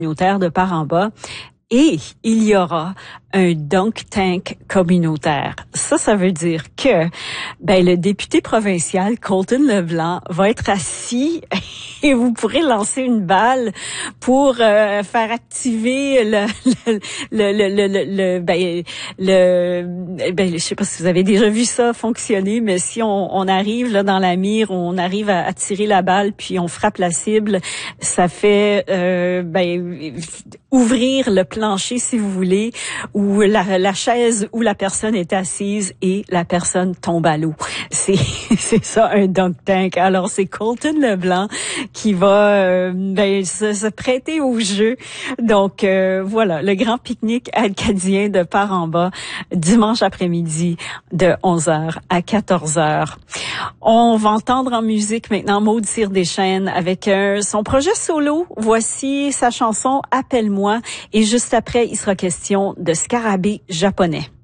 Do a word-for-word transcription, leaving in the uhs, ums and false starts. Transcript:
communautaire de part en bas. Et il y aura un dunk tank communautaire. Ça, ça veut dire que ben le député provincial Colton Leblanc va être assis et vous pourrez lancer une balle pour euh, faire activer le le le le le, le ben le ben je sais pas si vous avez déjà vu ça fonctionner, mais si on, on arrive là dans la mire, on arrive à, à tirer la balle puis on frappe la cible, ça fait euh, ben ouvrir le plancher si vous voulez, où la, la chaise où la personne est assise et la personne tombe à l'eau. C'est c'est ça un dunk tank. Alors c'est Colton Leblanc qui va euh, ben, se, se prêter au jeu. Donc euh, voilà, le grand pique-nique acadien de part en bas dimanche après-midi de onze heures à quatorze heures. On va entendre en musique maintenant Maud Cyr-Deschênes avec euh, son projet solo. Voici sa chanson Appelle-moi et juste après il sera question de scarabée japonais.